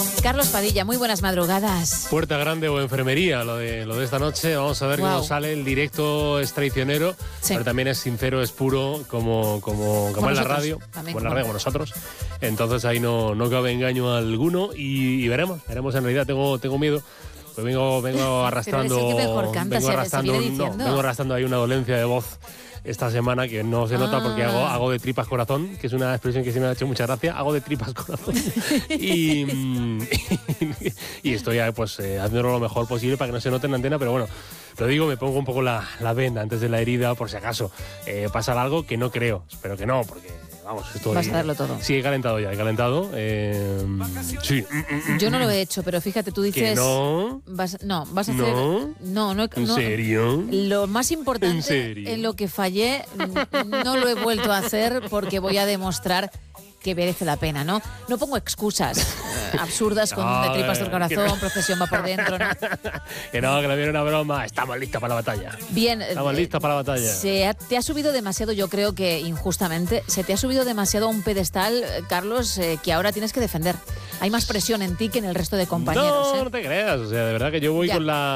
Carlos Padilla, muy buenas madrugadas. Puerta Grande o enfermería, lo de esta noche. Vamos a ver cómo sale. El directo es traicionero, pero también es sincero, es puro, como en la radio, como en la radio, como nosotros. Entonces ahí no cabe engaño alguno y veremos. En realidad tengo miedo. Pues vengo arrastrando, pero eres el que mejor canta, vengo arrastrando ahí una dolencia de voz esta semana que no se nota porque hago de tripas corazón, que es una expresión que sí me ha hecho mucha gracia. Hago de tripas corazón y estoy haciendo lo mejor posible para que no se note en la antena, pero bueno, lo digo, me pongo un poco la venda antes de la herida por si acaso pasa algo, que no creo, espero que no, porque vamos, estoy... Vas a darlo todo. Sí, he calentado. Sí. Yo no lo he hecho, pero fíjate, tú dices... ¿Que no? Vas a hacer... No. ¿En serio? Lo más importante, ¿En serio? en lo que fallé, no lo he vuelto a hacer porque voy a demostrar que merece la pena, ¿no? No pongo excusas absurdas con de tripas del corazón, procesión va por dentro, ¿no? Que no viene una broma. Estamos listos para la batalla. Bien. Estamos listos para la batalla. Te ha subido demasiado, yo creo que injustamente, se te ha subido demasiado a un pedestal, Carlos, que ahora tienes que defender. Hay más presión en ti que en el resto de compañeros. No te creas. O sea, de verdad que yo voy con la